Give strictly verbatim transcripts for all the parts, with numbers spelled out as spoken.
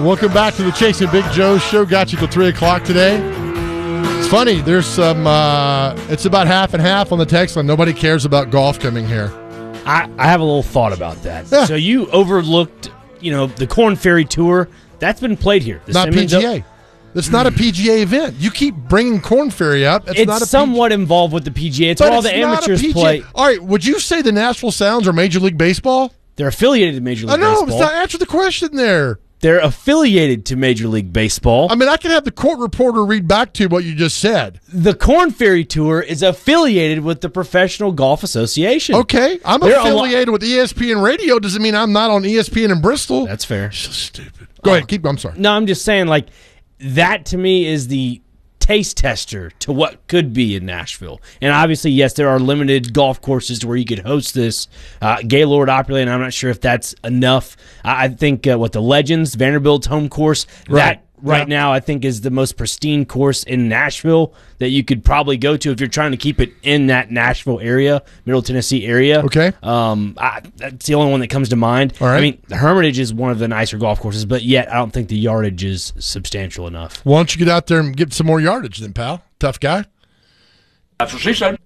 welcome back to the Chasing Big Joe show. Got you till three o'clock today. It's funny. There's some, uh, it's about half and half on the text line. Nobody cares about golf coming here. I, I have a little thought about that. Yeah. So you overlooked, you know, the Korn Ferry Tour. That's been played here. The Not Simmons- P G A. It's not a P G A event. You keep bringing Korn Ferry up. It's, It's not a somewhat involved with the P G A. It's But where all it's the not a amateurs P G A. play. All right, would you say the Nashville Sounds are Major League Baseball? They're affiliated to Major League I know. Baseball. It's not answer the question there. They're affiliated to Major League Baseball. I mean, I can have the court reporter read back to you what you just said. The Korn Ferry Tour is affiliated with the Professional Golf Association. Okay, I'm They're affiliated with E S P N Radio. Doesn't mean I'm not on E S P N in Bristol. That's fair. So stupid. Go ahead. Keep. I'm sorry. No, I'm just saying, like, that to me is the taste tester to what could be in Nashville. And obviously, yes, there are limited golf courses to where you could host this. Uh, Gaylord Opryland, I'm not sure if that's enough. I I think uh, what the Legends, Vanderbilt's home course, Right. that right Yeah. now I think is the most pristine course in Nashville that you could probably go to if you're trying to keep it in that Nashville area, Middle Tennessee area. Okay. Um, I, that's the only one that comes to mind. All right. I mean, the Hermitage is one of the nicer golf courses, but yet I don't think the yardage is substantial enough. Why don't you get out there and get some more yardage, then, pal? Tough guy. That's what she said.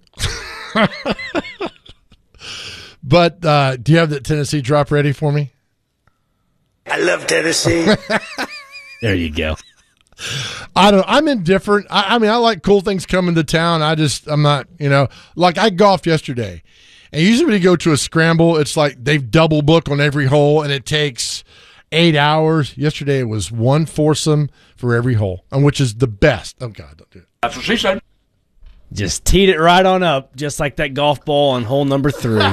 But uh, do you have the Tennessee drop ready for me? I love Tennessee. There you go. I don't. I'm indifferent. I, I mean, I like cool things coming to town. I just, I'm not. You know, like I golfed yesterday, and usually when you go to a scramble, it's like they've double booked on every hole, and it takes eight hours. Yesterday it was one foursome for every hole, and which is the best. Oh God, don't do it. That's what she said. Just teed it right on up, just like that golf ball on hole number three.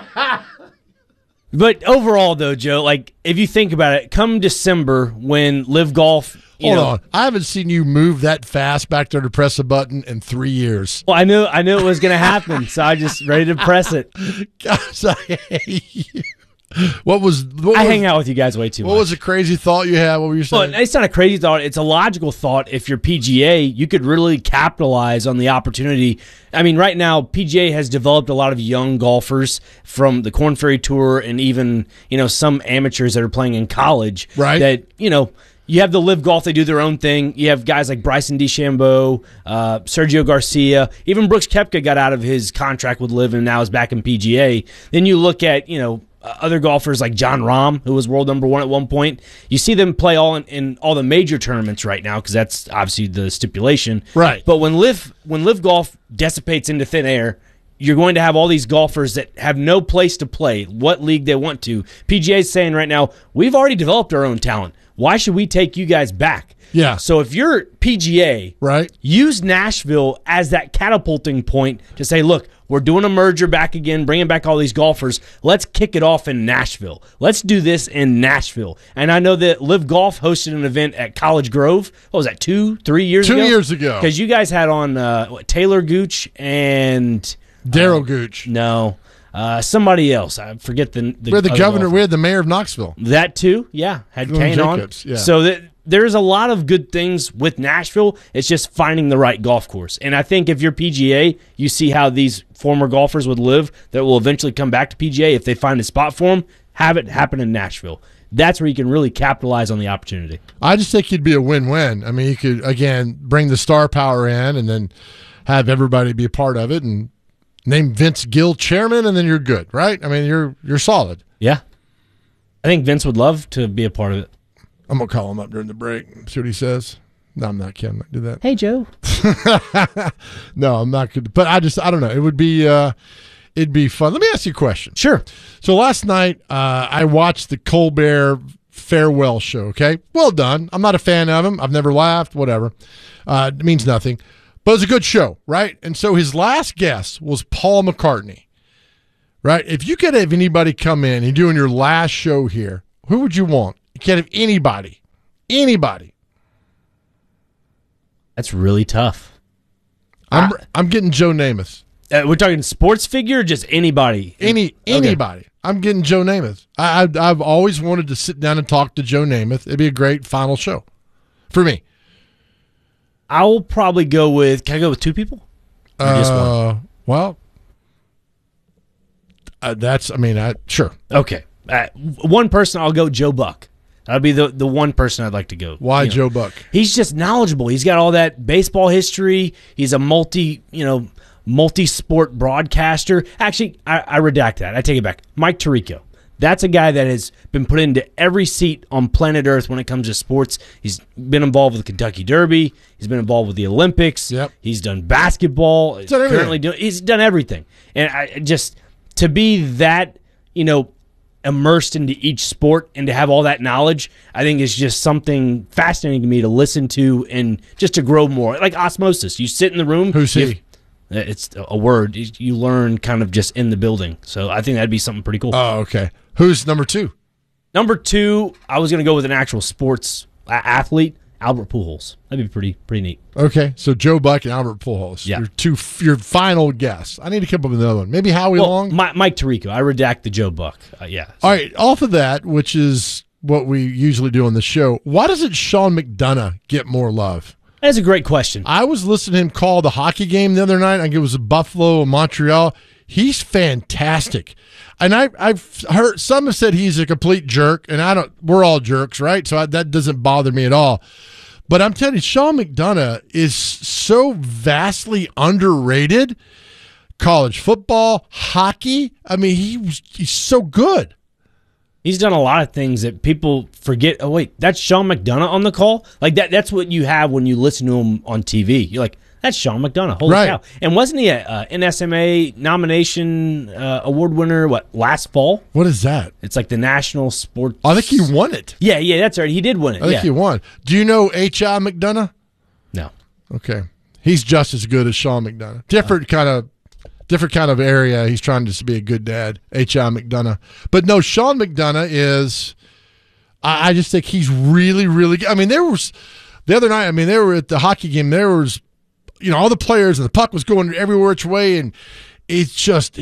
But overall, though, Joe, like if you think about it, come December when Live Golf, you Hold know, on, I haven't seen you move that fast back there to press a button in three years. well, I knew I knew it was going to happen, so I just ready to press it. Gosh, I hate you. What was? What I was, hang out with you guys way too What much. was a crazy thought you had? What were you saying? Well, it's not a crazy thought. It's a logical thought. If you're P G A, you could really capitalize on the opportunity. I mean, right now, P G A has developed a lot of young golfers from the Korn Ferry Tour and even, you know, some amateurs that are playing in college. Right. That, you know, you have the Live Golf, they do their own thing. You have guys like Bryson DeChambeau, uh, Sergio Garcia. Even Brooks Koepka got out of his contract with Live and now is back in P G A. Then you look at, you know, Uh, other golfers like John Rahm, who was world number one at one point. You see them play all in, in all the major tournaments right now because that's obviously the stipulation. Right. But when Live when Live Golf dissipates into thin air, you're going to have all these golfers that have no place to play, what league they want to. P G A is saying right now, we've already developed our own talent. Why should we take you guys back? Yeah. So if you're P G A, Right. use Nashville as that catapulting point to say, look, we're doing a merger back again, bringing back all these golfers. Let's kick it off in Nashville. Let's do this in Nashville. And I know that Live Golf hosted an event at College Grove. What was that, two, three years Two ago? years ago. Because you guys had on uh, what, Taylor Gooch and Daryl Gooch. no, uh, somebody else. I forget the. the We had the other governor. golfer. We had the mayor of Knoxville. That too, yeah. Had Glenn Kane Jacobs, on. yeah. So that there's a lot of good things with Nashville. It's just finding the right golf course. And I think if you're P G A, you see how these former golfers would live that will eventually come back to P G A if they find a spot for them. Have it happen in Nashville. That's where you can really capitalize on the opportunity. I just think you'd be a win-win. I mean, you could again bring the star power in, and then have everybody be a part of it, and name Vince Gill chairman, and then you're good, right? I mean, you're you're solid. Yeah. I think Vince would love to be a part of it. I'm gonna call him up during the break. See what he says. No, I'm not kidding. I do that. Hey, Joe. No, I'm not good. But I just I don't know. It would be uh, it'd be fun. Let me ask you a question. Sure. So last night uh, I watched the Colbert farewell show. Okay, well done. I'm not a fan of him. I've never laughed. Whatever. Uh, it means nothing. But it was a good show, right? And so his last guest was Paul McCartney, right? If you could have anybody come in and doing your last show here, who would you want? You can't have anybody. Anybody. That's really tough. I'm I- I'm getting Joe Namath. Uh, we're talking sports figure or just anybody? Any Okay. anybody. I'm getting Joe Namath. I, I I've always wanted to sit down and talk to Joe Namath. It'd be a great final show for me. I will probably go with. Can I go with two people? Or just one? Uh, well, uh, that's. I mean, I sure. Okay. Uh, one person, I'll go Joe Buck. That'd be the the one person I'd like to go. Why you know. Joe Buck? He's just knowledgeable. He's got all that baseball history. He's a multi, you know, multi-sport broadcaster. Actually, I, I redact that. I take it back. Mike Tirico. That's a guy that has been put into every seat on planet Earth when it comes to sports. He's been involved with the Kentucky Derby. He's been involved with the Olympics. Yep. He's done basketball. He's done currently doing. He's done everything. And I just to be that, you know, immersed into each sport and to have all that knowledge, I think is just something fascinating to me to listen to and just to grow more. Like osmosis. You sit in the room. Who's you he? have- It's a word you learn kind of just in the building. So I think that'd be something pretty cool. Oh, okay. Who's number two? Number two, I was going to go with an actual sports a- athlete, Albert Pujols. That'd be pretty pretty neat. Okay, so Joe Buck and Albert Pujols. Yeah. Your two, your final guess. I need to come up with another one. Maybe Howie Well, Long. Mi- Mike Tirico. I redact the Joe Buck. Uh, yeah. All right, off of that, which is what we usually do on the show. Why doesn't Sean McDonough get more love? That's a great question. I was listening to him call the hockey game the other night. I think it was Buffalo and Montreal. He's fantastic. And I, I've heard some have said he's a complete jerk, and I don't. We're all jerks, right? So I, that doesn't bother me at all. But I'm telling you, Sean McDonough is so vastly underrated. College football, hockey. I mean, he was, he's so good. He's done a lot of things that people forget. Oh, wait, that's Sean McDonough on the call? Like, that. that's what you have when you listen to him on T V. You're like, that's Sean McDonough. Holy Right. cow. And wasn't he a uh, N S M A nomination uh, award winner, what, last fall? What is that? It's like the National Sports. I think he won it. Yeah, yeah, that's right. He did win it. I think yeah. he won. Do you know H I McDonough? No. Okay. He's just as good as Sean McDonough. Different kind of different kind of area. He's trying to be a good dad. H I McDonough. But no, Sean McDonough is I, I just think he's really, really good. I mean, there was the other night, I mean, they were at the hockey game, there was you know, all the players and the puck was going every which way, and it's just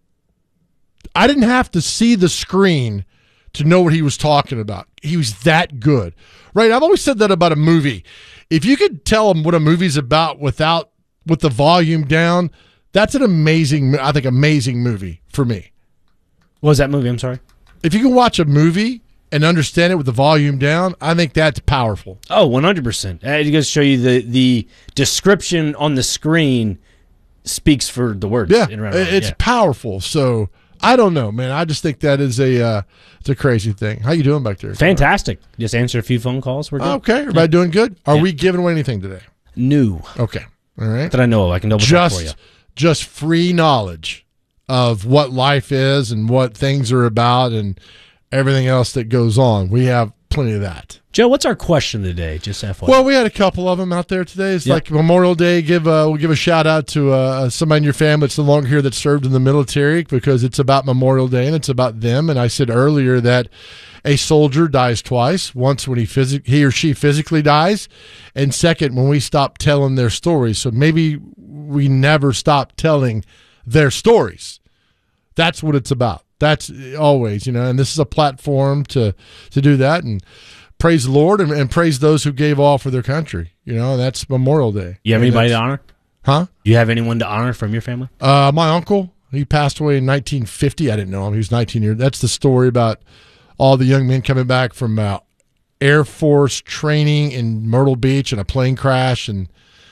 I didn't have to see the screen to know what he was talking about. He was that good. Right? I've always said that about a movie. If you could tell them what a movie's about without with the volume down, that's an amazing, I think, amazing movie for me. What was that movie? I'm sorry. If you can watch a movie and understand it with the volume down, I think that's powerful. Oh, one hundred percent. It goes to show you the, the description on the screen speaks for the words. Yeah, in around around. it's yeah. powerful. So I don't know, man. I just think that is a uh, it's a crazy thing. How you doing back there? Fantastic. Just answer a few phone calls. We're good. Okay, everybody doing good? Are Yeah. we giving away anything today? New Okay, all right. that I know of. I can double check for you. Just just free knowledge of what life is and what things are about and everything else that goes on. We have plenty of that. Joe, what's our question today? Just F Y I. Well, we had a couple of them out there today. It's Yeah. like Memorial Day. Give uh, we'll give a shout out to uh, somebody in your family that's no longer here that served in the military because it's about Memorial Day and it's about them. And I said earlier that a soldier dies twice: once when he phys- he or she physically dies, and second when we stop telling their stories. So maybe we never stop telling their stories. That's what it's about. That's always, you know, and this is a platform to to do that. And praise the Lord and, and praise those who gave all for their country. You know, that's Memorial Day. You have And anybody to that's- honor? Huh? You have anyone to honor from your family? Uh, my uncle, he passed away in nineteen fifty. I didn't know him. He was nineteen years. That's the story about all the young men coming back from uh, Air Force training in Myrtle Beach and a plane crash, and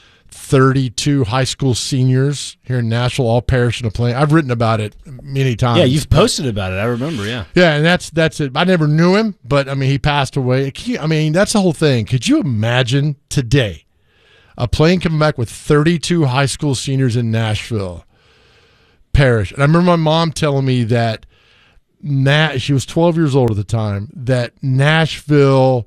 thirty-two high school seniors here in Nashville all perished in a plane. I've written about it many times. Yeah, you've posted about it. I remember, yeah. Yeah, and that's that's it. I never knew him, but I mean, he passed away. Can you- I mean, that's the whole thing. Could you imagine today a plane coming back with thirty-two high school seniors in Nashville perish? And I remember my mom telling me that Na- she was twelve years old at the time, that Nashville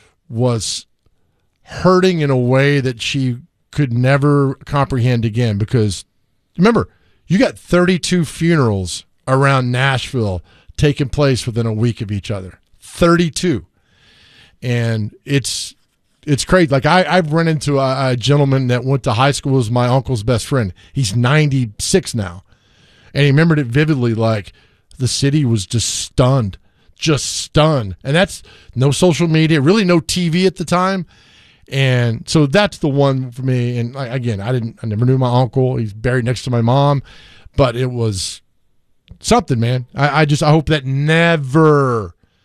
was hurting in a way that she could never comprehend again, because remember, you got thirty-two funerals around Nashville taking place within a week of each other. thirty-two. And it's it's crazy. Like I, I've run into a, a gentleman that went to high school as my uncle's best friend. He's ninety-six now. And he remembered it vividly, like the city was just stunned. Just stunned. And that's no social media, really no T V at the time. And so that's the one for me. And like, again, I didn't, I never knew my uncle. He's buried next to my mom, but it was something, man. I, I just, I hope that never,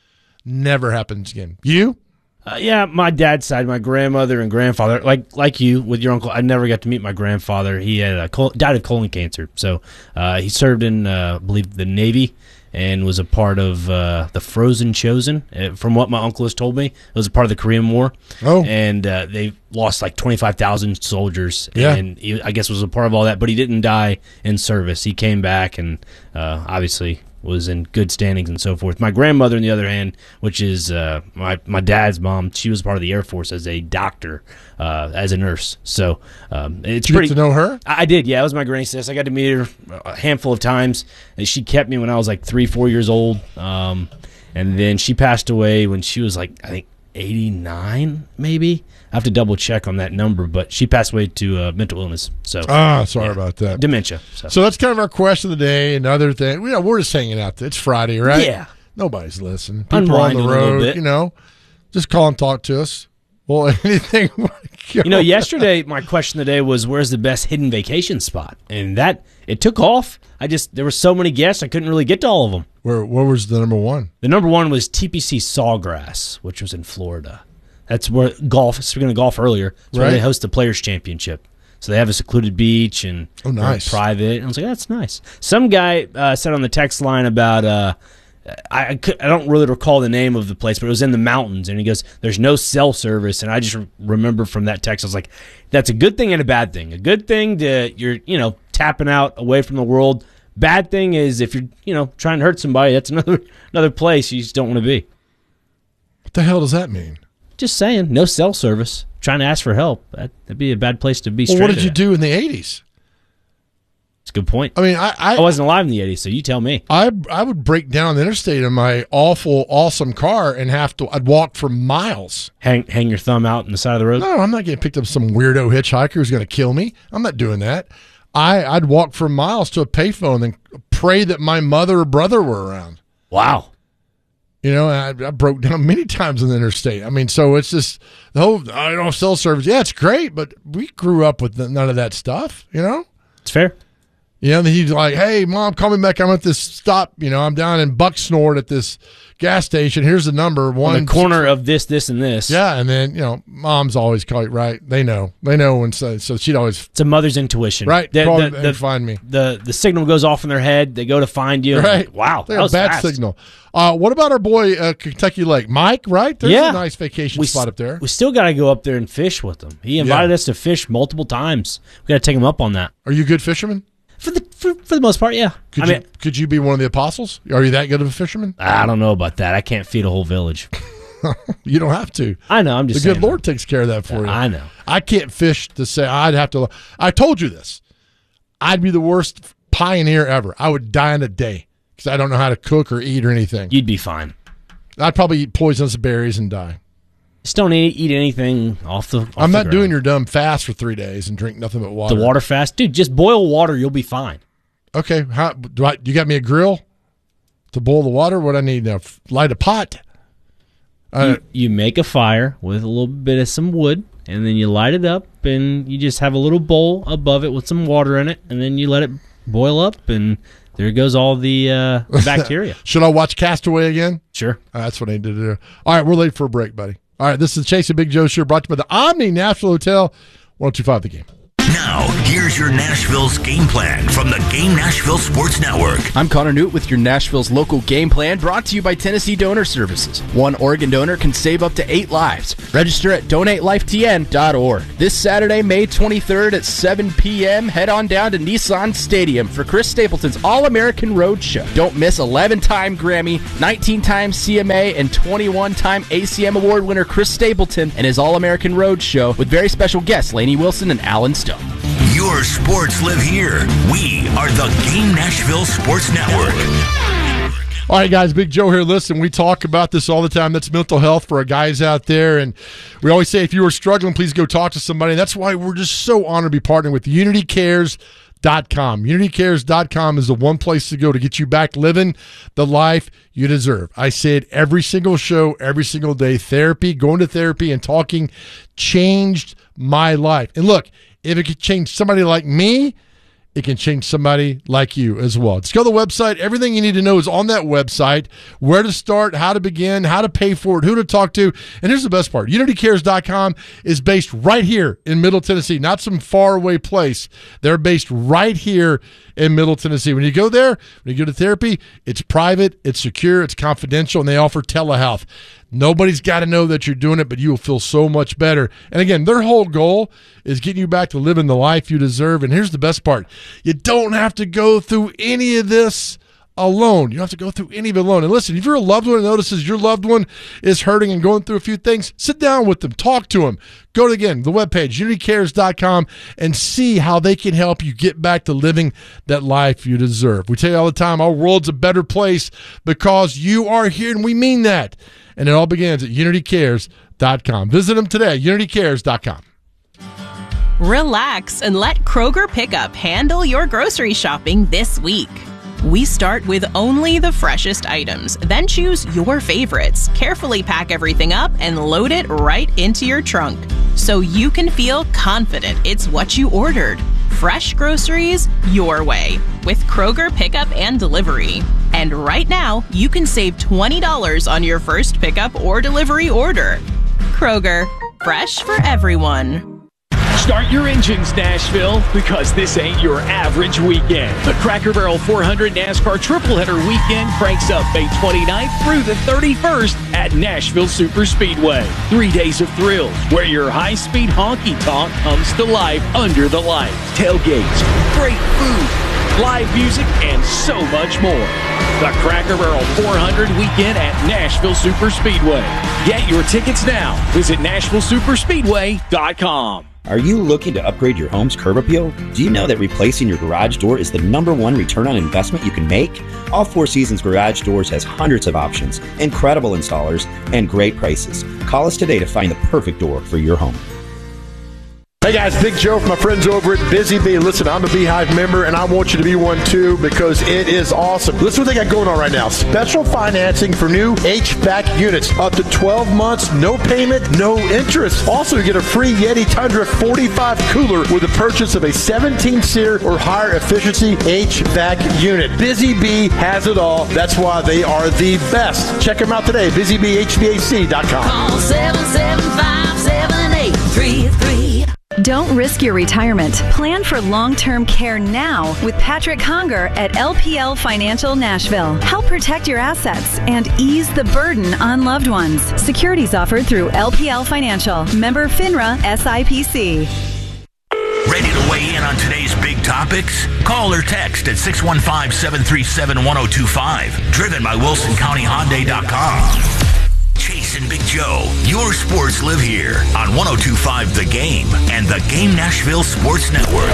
never happens again. You? Uh, yeah, my dad's side, my grandmother and grandfather, like like you with your uncle. I never got to meet my grandfather. He had a col- died of colon cancer, so uh, he served in, uh, I believe, the Navy and was a part of uh, the Frozen Chosen. Uh, from what my uncle has told me, it was a part of the Korean War. Oh, and uh, they lost like twenty-five thousand soldiers. Yeah. And he, I guess was a part of all that, but he didn't die in service. He came back and uh, obviously was in good standings and so forth. My grandmother, on the other hand, which is uh, my my dad's mom, she was part of the Air Force as a doctor, uh, as a nurse. So um, it's did you pretty. get to know her? I I did, yeah. It was my granny sis. I got to meet her a handful of times. And she kept me when I was like three, four years old. Um, and then she passed away when she was like, I think, eighty-nine, maybe. I have to double check on that number, but she passed away to uh, mental illness. So Ah, sorry yeah. about that. Dementia. So, So that's kind of our question of the day. Another thing, you know, we're just hanging out. It's Friday, right? yeah. Nobody's listening. People are on Unwinding the a little road, bit. you know. Just call and talk to us. Well, anything. You know, yesterday my question of the day was, where's the best hidden vacation spot? And that, it took off. I just, there were so many guests, I couldn't really get to all of them. Where, what was the number one? The number one was T P C Sawgrass, which was in Florida. That's where golf, speaking of golf earlier, that's where Right. they host the Players' Championship. So they have a secluded beach and Oh, nice. they're private. And I was like, that's nice. Some guy uh, said on the text line about, uh, I, I, could, I don't really recall the name of the place, but it was in the mountains. And he goes, there's no cell service. And I just re- remember from that text, I was like, that's a good thing and a bad thing. A good thing to, you're, you know, tapping out away from the world. Bad thing is if you're, you know, trying to hurt somebody, that's another another place you just don't want to be. What the hell does that mean? Just saying, no cell service. Trying to ask for help. That, that'd be a bad place to be Well, what did stranded you at. do in the eighties? It's a good point. I mean, I I, I wasn't alive in the eighties, so you tell me. I I would break down the interstate in my awful, awesome car and have to. I'd walk for miles. Hang hang your thumb out on the side of the road. No, I'm not getting picked up some weirdo hitchhiker who's going to kill me. I'm not doing that. I I'd walk for miles to a payphone and pray that my mother or brother were around. Wow. You know, and I, I broke down many times in the interstate. I mean, so it's just the whole, I don't know, cell service. Yeah, it's great, but we grew up with none of that stuff, you know? It's fair. You know, and he's like, hey, Mom, call me back. I'm at this stop. You know, I'm down in Bucksnort at this gas station. Here's the number. One On the corner of this, this, and this. Yeah, and then, you know, Mom's always call it right. They know. They know. And so, so she'd always, It's a mother's intuition. right, The, call the, and the, find me. the, the signal goes off in their head. They go to find you. Right. Like, wow. They're That a was bad fast. signal. Uh, what about our boy, uh, Kentucky Lake? Mike, right? There's Yeah. a nice vacation We, spot up there. we still got to go up there and fish with him. He invited Yeah. us to fish multiple times. We got to take him up on that. Are you a good fisherman? For the for, for the most part, yeah. Could I you mean, could you be one of the apostles? Are you that good of a fisherman? I don't know about that. I can't feed a whole village. You don't have to. I know. I'm The just good saying. Lord takes care of that for you. I know. I can't fish to say I'd have to. I told you this. I'd be the worst pioneer ever. I would die in a day because I don't know how to cook or eat or anything. You'd be fine. I'd probably eat poisonous berries and die. Just don't eat, eat anything off the. Off I'm the not doing ground. your dumb fast for three days and drink nothing but water. the water fast, dude. Just boil water. You'll be fine. Okay, how do I? You got me a grill to boil the water? What I need now? Light a pot. Uh, you, you make a fire with a little bit of some wood, and then you light it up, and you just have a little bowl above it with some water in it, and then you let it boil up, and there goes all the uh, bacteria. Should I watch Castaway again? Sure. Uh, that's what I need to do. All right, we're late for a break, buddy. All right, this is Chase and Big Joe Show brought to you by the Omni Nashville Hotel, one oh two point five The Game. Now, here's your Nashville's game plan from the Game Nashville Sports Network. I'm Connor Newt with your Nashville's local game plan, brought to you by Tennessee Donor Services. One organ donor can save up to eight lives. Register at donate life t n dot org. This Saturday, May twenty-third at seven p.m., head on down to Nissan Stadium for Chris Stapleton's All-American Road Show. Don't miss eleven-time Grammy, nineteen-time C M A, and twenty-one-time A C M Award winner Chris Stapleton and his All-American Road Show with very special guests Lainey Wilson and Alan Stone. Your sports live here. We are the Game Nashville Sports Network. All right, guys, Big Joe here. Listen, we talk about this all the time. That's mental health for our guys out there. And we always say if you are struggling, please go talk to somebody. That's why we're just so honored to be partnering with unity cares dot com. unity cares dot com is the one place to go to get you back living the life you deserve. I say it every single show, every single day. Therapy, going to therapy and talking changed my life. And look, if it could change somebody like me, it can change somebody like you as well. Just go to the website. Everything you need to know is on that website. Where to start, how to begin, how to pay for it, who to talk to. And here's the best part. Unity Cares dot com is based right here in Middle Tennessee, not some faraway place. They're based right here in Middle Tennessee. When you go there, when you go to therapy, it's private, it's secure, it's confidential, and they offer telehealth. Nobody's got to know that you're doing it, but you will feel so much better. And again, their whole goal is getting you back to living the life you deserve. And here's the best part. You don't have to go through any of this alone. You don't have to go through any of it alone. And listen, if you're a loved one and notices your loved one is hurting and going through a few things, sit down with them, talk to them. Go to, again, the webpage, Unity Cares dot com, and see how they can help you get back to living that life you deserve. We tell you all the time, our world's a better place because you are here, and we mean that. And it all begins at Unity Cares dot com. Visit them today, Unity Cares dot com. Relax and let Kroger Pickup handle your grocery shopping this week. We start with only the freshest items, then choose your favorites, carefully pack everything up, and load it right into your trunk so you can feel confident it's what you ordered. Fresh groceries your way with Kroger Pickup and Delivery. And right now, you can save twenty dollars on your first pickup or delivery order. Kroger, fresh for everyone. Start your engines, Nashville, because this ain't your average weekend. The Cracker Barrel four hundred NASCAR Tripleheader Weekend cranks up May twenty-ninth through the thirty-first at Nashville Super Speedway. Three days of thrills where your high-speed honky-tonk comes to life under the lights. Tailgates, great food, live music, and so much more. The Cracker Barrel four hundred Weekend at Nashville Super Speedway. Get your tickets now. Visit Nashville Super Speedway dot com. Are you looking to upgrade your home's curb appeal? Do you know that replacing your garage door is the number one return on investment you can make? All Four Seasons Garage Doors has hundreds of options, incredible installers, and great prices. Call us today to find the perfect door for your home. Hey guys, Big Joe from my friends over at Busy Bee. Listen, I'm a Beehive member and I want you to be one too because it is awesome. Listen what they got going on right now. Special financing for new H V A C units. Up to twelve months, no payment, no interest. Also, you get a free Yeti Tundra forty-five cooler with the purchase of a seventeen SEER or higher efficiency H V A C unit. Busy Bee has it all. That's why they are the best. Check them out today, busy bee H V A C dot com. Call seven seven five, seven eight three three. Don't risk your retirement. Plan for long-term care now with Patrick Conger at L P L Financial Nashville. Help protect your assets and ease the burden on loved ones. Securities offered through L P L Financial. Member FINRA S I P C. Ready to weigh in on today's big topics? Call or text at six one five, seven three seven, one zero two five. Driven by Wilson County Hyundai dot com. Chase and Big Joe, your sports live here on one oh two point five The Game and the Game Nashville Sports Network.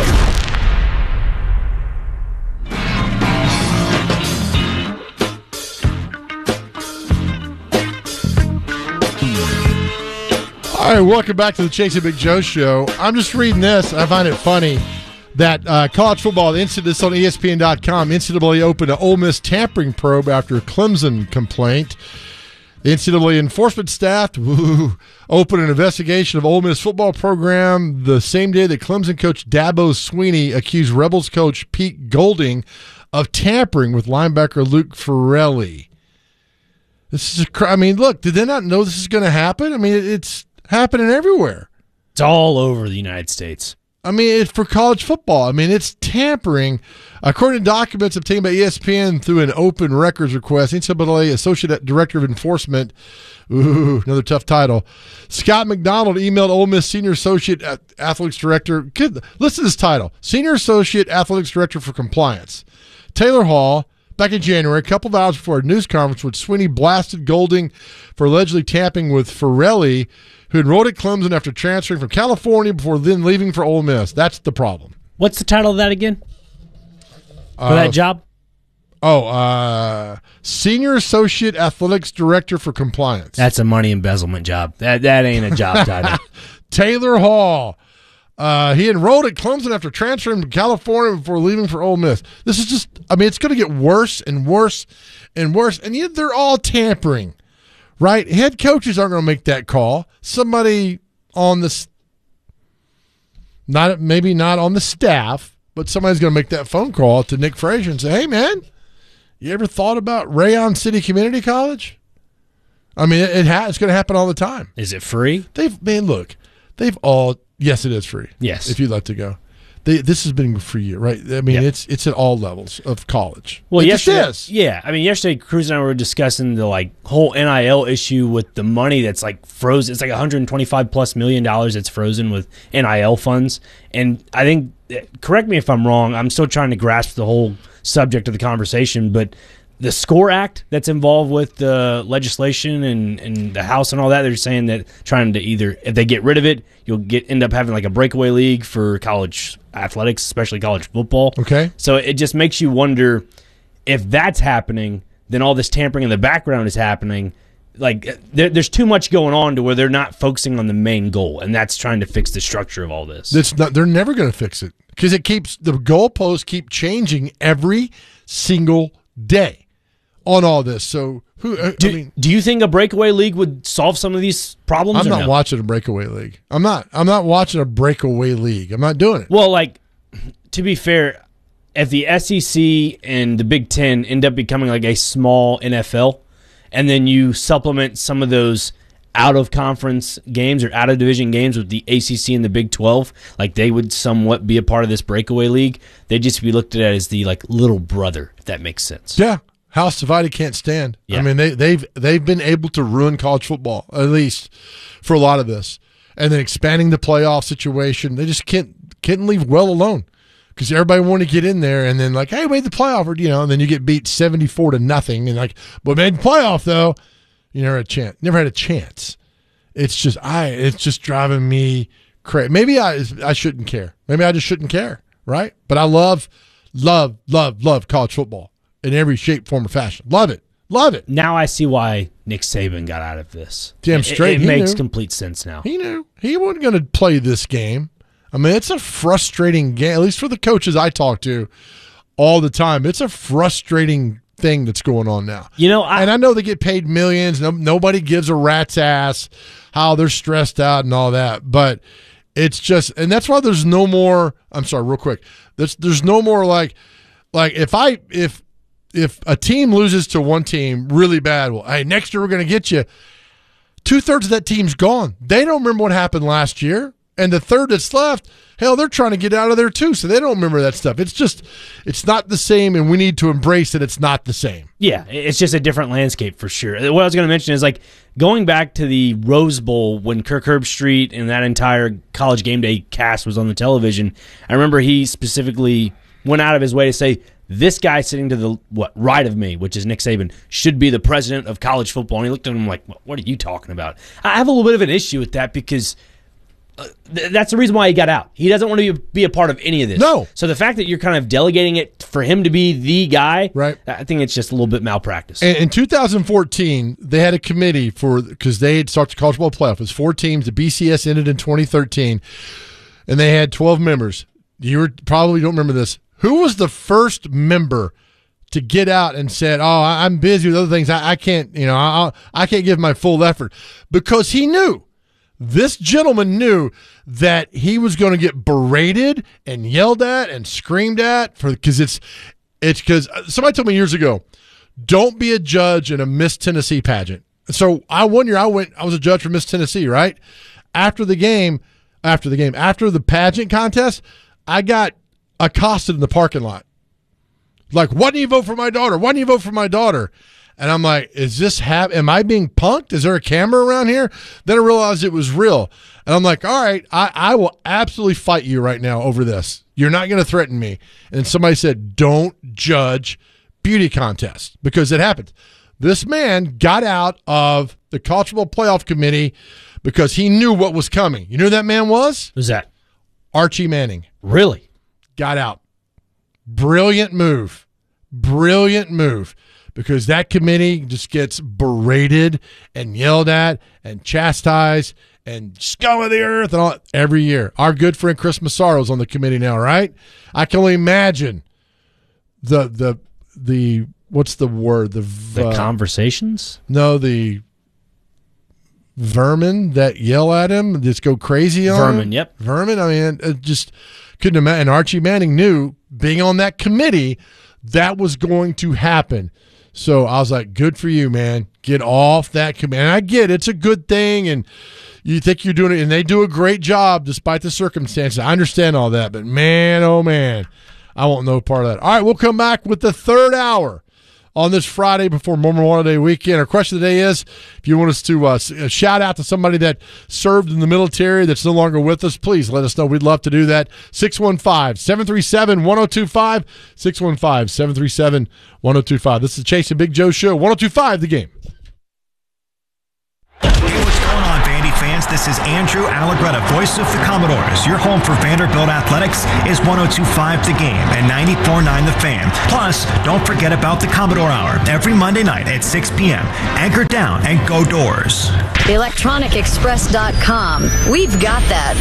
All right, welcome back to the Chase and Big Joe show. I'm just reading this. I find it funny that uh, college football, the incident, this on E S P N dot com, N C double A opened an Ole Miss tampering probe after a Clemson complaint. The N C double A enforcement staff woo, opened an investigation of Ole Miss football program the same day that Clemson coach Dabo Swinney accused Rebels coach Pete Golding of tampering with linebacker Luke Farrelly. This is a, I mean, look, did they not know this is going to happen? I mean, it's happening everywhere. It's all over the United States. I mean, it's for college football. I mean, it's tampering. According to documents obtained by E S P N through an open records request, N C double A Associate Director of Enforcement, ooh, another tough title, Scott McDonald emailed Ole Miss Senior Associate Athletics Director, good, listen to this title, Senior Associate Athletics Director for Compliance, Taylor Hall, back in January, a couple of hours before a news conference, which Swinney blasted Golding for allegedly tampering with Farrelly, who enrolled at Clemson after transferring from California before then leaving for Ole Miss. That's the problem. What's the title of that again? For Uh, that job? Oh, uh, Senior Associate Athletics Director for Compliance. That's a money embezzlement job. That that ain't a job title. Taylor Hall. Uh, he enrolled at Clemson after transferring to California before leaving for Ole Miss. This is just, I mean, it's going to get worse and worse and worse. And yet they're all tampering, right? Head coaches aren't going to make that call. Somebody on the, not maybe not on the staff, but somebody's going to make that phone call to Nick Frazier and say, hey, man, you ever thought about Rayon City Community College? I mean, it, it ha- it's going to happen all the time. Is it free? They've, man, look, they've all, yes, it is free. Yes. If you'd like to go. They, this has been for you, right? I mean, Yep. it's it's at all levels of college. Well, it yesterday, just is. yeah. I mean, yesterday, Cruz and I were discussing the like whole N I L issue with the money that's like frozen. It's like one hundred twenty-five plus million dollars that's frozen with N I L funds. And I think, correct me if I'm wrong, I'm still trying to grasp the whole subject of the conversation, but the SCORE Act that's involved with the legislation and, and the House and all that, they're saying that trying to either, if they get rid of it, you'll get end up having like a breakaway league for college athletics, especially college football. Okay. So it just makes you wonder if that's happening, then all this tampering in the background is happening. Like there, there's too much going on to where they're not focusing on the main goal, and that's trying to fix the structure of all this. It's not, they're never going to fix it because it keeps the goalposts keep changing every single day on all this. So who? I Do, mean, do you think a breakaway league would solve some of these problems? I'm or not no? watching a breakaway league. I'm not. I'm not watching a breakaway league. I'm not doing it. Well, like to be fair, if the S E C and the Big Ten end up becoming like a small N F L, and then you supplement some of those out of conference games or out of division games with the A C C and the Big twelve, like they would somewhat be a part of this breakaway league. They'd just be looked at as the like little brother, if that makes sense. Yeah. House divided can't stand. Yeah. I mean, they, they've they've been able to ruin college football, at least for a lot of this. And then expanding the playoff situation, they just can't can't leave well alone because everybody want to get in there and then like, hey, we made the playoff, or, you know, and then you get beat seventy-four to nothing and like, but made the playoff though. You never had a chance. Never had a chance. It's just I. It's just driving me crazy. Maybe I I shouldn't care. Maybe I just shouldn't care, right? But I love, love, love, love college football. In every shape, form, or fashion. Love it. Love it. Now I see why Nick Saban got out of this. Damn It- straight. It, he makes knew. complete sense now. He knew. He wasn't going to play this game. I mean, it's a frustrating game, at least for the coaches I talk to all the time. It's a frustrating thing that's going on now. You know, I, and I know they get paid millions. No, nobody gives a rat's ass how they're stressed out and all that. But it's just, and that's why there's no more, I'm sorry, real quick. There's, there's no more like, like if I, if, if a team loses to one team really bad, well, hey, next year we're going to get you. Two-thirds of that team's gone. They don't remember what happened last year. And the third that's left, hell, they're trying to get out of there too, so they don't remember that stuff. It's just, it's not the same, and we need to embrace that it's not the same. Yeah, it's just a different landscape for sure. What I was going to mention is like going back to the Rose Bowl when Kirk Herbstreit and that entire College Game Day cast was on the television. I remember he specifically went out of his way to say, this guy sitting to the what right of me, which is Nick Saban, should be the president of college football. And he looked at him like, what are you talking about? I have a little bit of an issue with that because uh, th- that's the reason why he got out. He doesn't want to be, be a part of any of this. No. So the fact that you're kind of delegating it for him to be the guy, right? I think it's just a little bit malpractice. And in two thousand fourteen, they had a committee for, because they had started the college football playoff. It was four teams. The B C S ended in twenty thirteen, and they had twelve members. You were, probably don't remember this. Who was the first member to get out and said, "Oh, I'm busy with other things. I, I can't, you know, I, I can't give my full effort," because he knew, this gentleman knew that he was going to get berated and yelled at and screamed at for because it's it's because somebody told me years ago, don't be a judge in a Miss Tennessee pageant. So I one year I went, I was a judge for Miss Tennessee, right? After the game, after the game, after the pageant contest, I got accosted in the parking lot. Like, why didn't you vote for my daughter? Why didn't you vote for my daughter? And I'm like, is this hap- am I being punked? Is there a camera around here? Then I realized it was real. And I'm like, all right, I, I will absolutely fight you right now over this. You're not going to threaten me. And somebody said, don't judge beauty contests, because it happens. This man got out of the College Football Playoff Committee because he knew what was coming. You know who that man was? Who's that? Archie Manning. Really? Got out. Brilliant move. Brilliant move. Because that committee just gets berated and yelled at and chastised and scum of the earth and all every year. Our good friend Chris Massaro's on the committee now, right? I can only imagine the the the what's the word? The The uh, conversations? No, the vermin that yell at him, just go crazy on Vermin, him. yep. Vermin, I mean, it just couldn't imagine. And Archie Manning knew, being on that committee, that was going to happen. So I was like, good for you, man. Get off that committee. And I get it. It's a good thing, and you think you're doing it, and they do a great job despite the circumstances. I understand all that, but man, oh, man, I want no part of that. All right, we'll come back with the third hour on this Friday before Memorial Day weekend. Our question of the day is, if you want us to uh, shout out to somebody that served in the military that's no longer with us, please let us know. We'd love to do that. six one five, seven three seven, one oh two five, six one five, seven three seven, one oh two five. This is the Chase and Big Joe Show, one oh two five The Game. Hey, what's going on, Vandy fans? This is Andrew Allegretta, voice of the Commodores. Your home for Vanderbilt Athletics is one oh two five The Game and ninety-four point nine The Fan. Plus, don't forget about the Commodore Hour every Monday night at six p.m. Anchor down and go Doors. electronic express dot com. We've got that.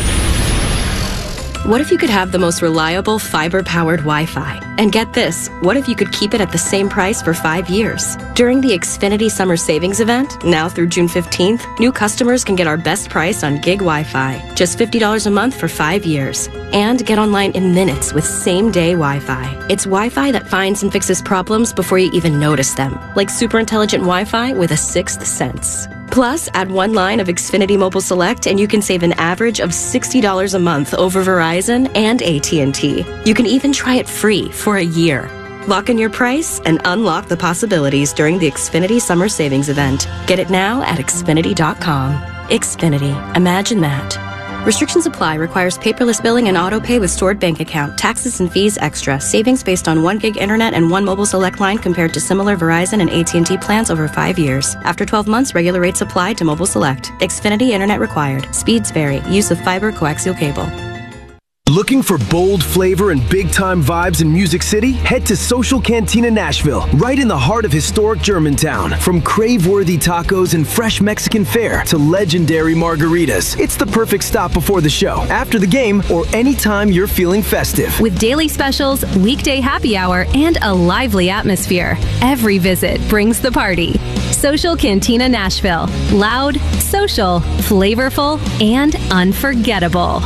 What if you could have the most reliable fiber-powered Wi-Fi? And get this, what if you could keep it at the same price for five years? During the Xfinity Summer Savings Event, now through June fifteenth, new customers can get our best price on gig Wi-Fi, just fifty dollars a month for five years. And get online in minutes with same-day Wi-Fi. It's Wi-Fi that finds and fixes problems before you even notice them, like super intelligent Wi-Fi with a sixth sense. Plus, add one line of Xfinity Mobile Select and you can save an average of sixty dollars a month over Verizon and A T and T. You can even try it free for a year. Lock in your price and unlock the possibilities during the Xfinity Summer Savings Event. Get it now at Xfinity dot com. Xfinity. Imagine that. Restrictions apply. Requires paperless billing and auto pay with stored bank account. Taxes and fees extra. Savings based on one gig internet and one mobile select line compared to similar Verizon and A T and T plans over five years. After twelve months, regular rates apply to mobile select. Xfinity internet required. Speeds vary. Use of fiber coaxial cable. Looking for bold flavor and big-time vibes in Music City? Head to Social Cantina Nashville, right in the heart of historic Germantown. From crave-worthy tacos and fresh Mexican fare to legendary margaritas, it's the perfect stop before the show, after the game, or anytime you're feeling festive. With daily specials, weekday happy hour, and a lively atmosphere, every visit brings the party. Social Cantina Nashville. Loud, social, flavorful, and unforgettable.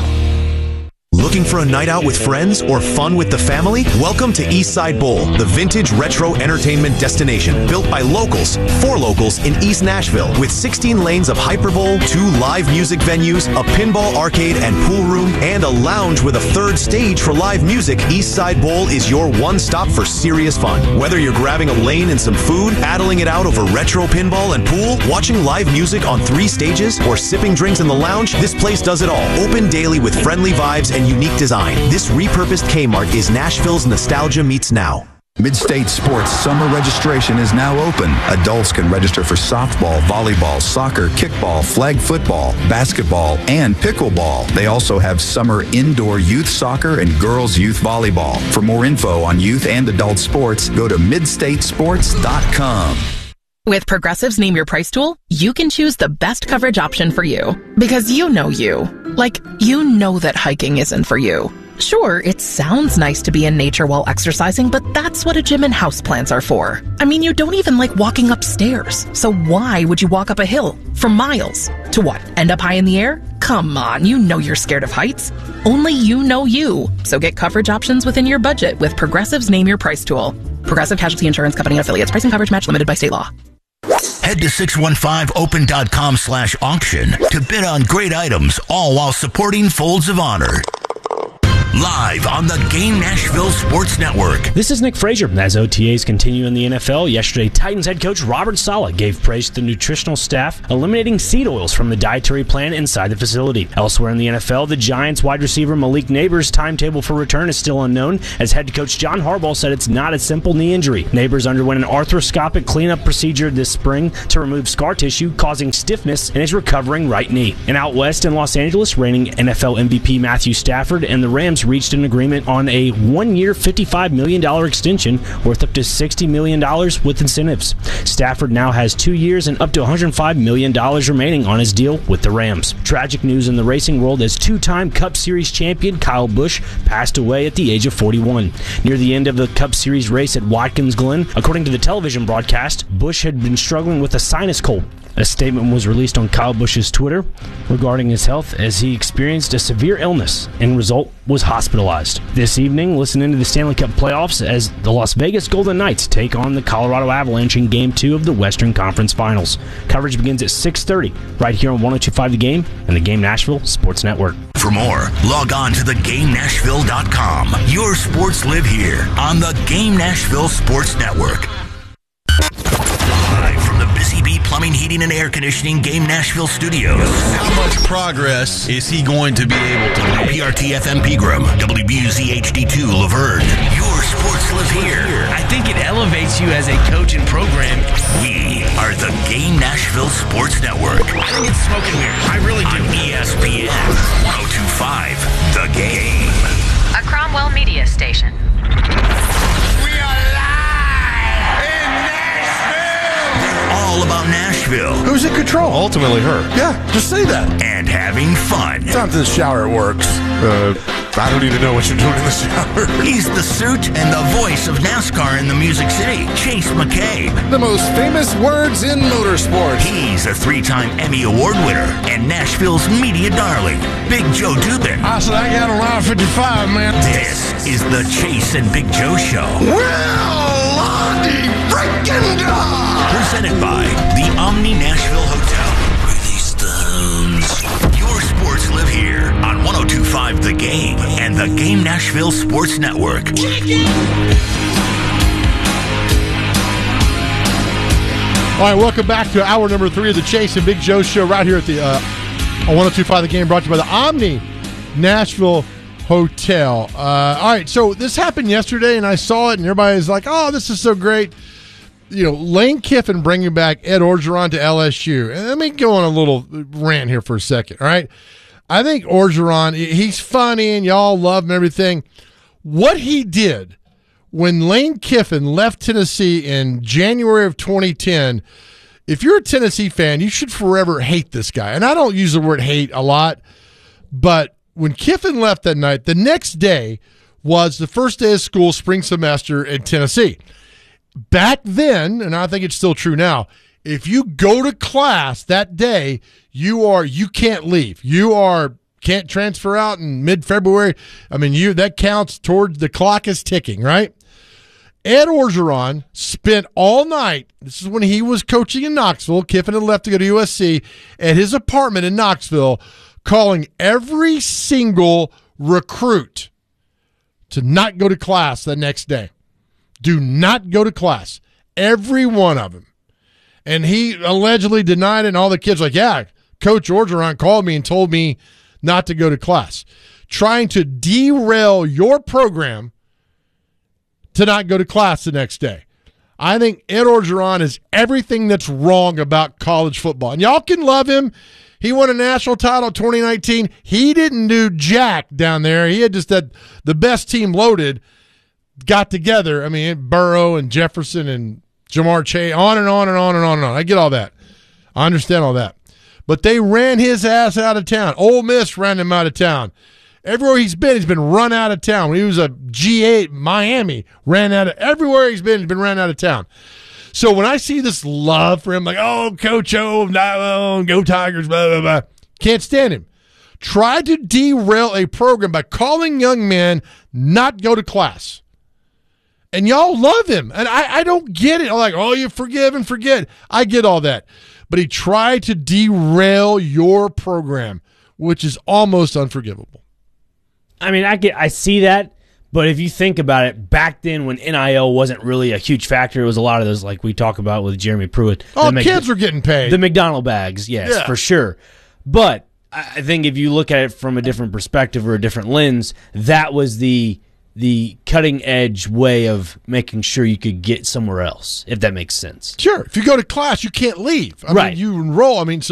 Looking for a night out with friends or fun with the family? Welcome to Eastside Bowl, the vintage retro entertainment destination built by locals, for locals in East Nashville, with sixteen lanes of Hyperbowl, two live music venues, a pinball arcade and pool room, and a lounge with a third stage for live music. Eastside Bowl is your one stop for serious fun. Whether you're grabbing a lane and some food, battling it out over retro pinball and pool, watching live music on three stages, or sipping drinks in the lounge, this place does it all. Open daily with friendly vibes and unique design. This repurposed Kmart is Nashville's nostalgia meets now. Midstate Sports summer registration is now open. Adults can register for softball, volleyball, soccer, kickball, flag football, basketball, and pickleball. They also have summer indoor youth soccer and girls youth volleyball. For more info on youth and adult sports, go to midstate sports dot com. With Progressive's Name Your Price tool, you can choose the best coverage option for you. Because you know you. Like, you know that hiking isn't for you. Sure, it sounds nice to be in nature while exercising, but that's what a gym and houseplants are for. I mean, you don't even like walking upstairs. So why would you walk up a hill for miles? To what, end up high in the air? Come on, you know you're scared of heights. Only you know you. So get coverage options within your budget with Progressive's Name Your Price tool. Progressive Casualty Insurance Company and Affiliates. Price and coverage match limited by state law. Head to six one five open dot com slash auction to bid on great items, all while supporting Folds of Honor. Live on the Game Nashville Sports Network. This is Nick Frazier. As O T As continue in the N F L, yesterday Titans head coach Robert Saleh gave praise to the nutritional staff, eliminating seed oils from the dietary plan inside the facility. Elsewhere in the N F L, the Giants wide receiver Malik Neighbors' timetable for return is still unknown, as head coach John Harbaugh said it's not a simple knee injury. Neighbors underwent an arthroscopic cleanup procedure this spring to remove scar tissue causing stiffness in his recovering right knee. And out west in Los Angeles, reigning N F L M V P Matthew Stafford and the Rams reached an agreement on a one-year, fifty-five million dollars extension worth up to sixty million dollars with incentives. Stafford now has two years and up to one hundred five million dollars remaining on his deal with the Rams. Tragic news in the racing world as two-time Cup Series champion Kyle Busch passed away at the age of forty-one. Near the end of the Cup Series race at Watkins Glen, according to the television broadcast, Busch had been struggling with a sinus cold. A statement was released on Kyle Busch's Twitter regarding his health as he experienced a severe illness and result was hospitalized. This evening, listen into the Stanley Cup playoffs as the Las Vegas Golden Knights take on the Colorado Avalanche in Game two of the Western Conference Finals. Coverage begins at six thirty right here on one oh two point five The Game and the Game Nashville Sports Network. For more, log on to the game nashville dot com. Your sports live here on the Game Nashville Sports Network. Live from the Busy Bee Plumbing, Heating, and Air Conditioning Game Nashville Studios. How much progress is he going to be able to make? P R T F M Pegram, W B U Z H D two Laverne. Your sports live here. I think it elevates you as a coach and program. We are the Game Nashville Sports Network. I think it's smoke and mirrors. I really do. On E S P N one oh two point five The Game. A Cromwell media station. All about Nashville. Who's in control? Ultimately her. Yeah, just say that. And having fun. Time to the shower, it works. Uh, I don't even know what you're doing in the shower. He's the suit and the voice of NASCAR in the Music City, Chase McCabe. The most famous words in motorsports. He's a three-time Emmy Award winner and Nashville's media darling, Big Joe Dubin. I said I got a line fifty-five, man. This is the Chase and Big Joe Show. Well, Lonnie freaking dog! Presented by the Omni Nashville Hotel. Release the hounds. Your sports live here on one oh two point five The Game and the Game Nashville Sports Network. All right, welcome back to hour number three of the Chase and Big Joe Show right here at the uh, on one oh two point five The Game, brought to you by the Omni Nashville Hotel. Uh, all right, so this happened yesterday, and I saw it, and everybody's like, oh, this is so great. You know, Lane Kiffin bringing back Ed Orgeron to L S U. And let me go on a little rant here for a second, all right? I think Orgeron, he's funny, and y'all love him and everything. What he did when Lane Kiffin left Tennessee in January of twenty ten, if you're a Tennessee fan, you should forever hate this guy. And I don't use the word hate a lot, but when Kiffin left that night, the next day was the first day of school, spring semester in Tennessee. Back then, and I think it's still true now, if you go to class that day, you are you can't leave. You are can't transfer out in mid-February. I mean, you that counts towards the clock is ticking, right? Ed Orgeron spent all night, this is when he was coaching in Knoxville, Kiffin had left to go to U S C, at his apartment in Knoxville, calling every single recruit to not go to class the next day. Do not go to class. Every one of them. And he allegedly denied it, and all the kids were like, yeah, Coach Orgeron called me and told me not to go to class. Trying to derail your program to not go to class the next day. I think Ed Orgeron is everything that's wrong about college football. And y'all can love him. He won a national title in twenty nineteen. He didn't do jack down there. He had just that the best team loaded got together. I mean, Burrow and Jefferson and Jamar Chase, on and on and on and on and on. I get all that. I understand all that. But they ran his ass out of town. Ole Miss ran him out of town. Everywhere he's been, he's been run out of town. When he was a G eight, Miami ran out of, everywhere he's been, he's been ran out of town. So when I see this love for him, like, oh, Coach O, no, go Tigers, blah, blah, blah, can't stand him. Try to derail a program by calling young men not go to class. And y'all love him. And I, I don't get it. I'm like, oh, you forgive and forget. I get all that. But he tried to derail your program, which is almost unforgivable. I mean, I get, I see that. But if you think about it, back then when N I L wasn't really a huge factor, it was a lot of those, like we talk about with Jeremy Pruitt. Oh, kids were getting paid. The McDonald bags, yes, yeah. for sure. But I think if you look at it from a different perspective or a different lens, that was the the cutting edge way of making sure you could get somewhere else, if that makes sense. Sure. If you go to class, you can't leave. I right. mean, you enroll. I mean, so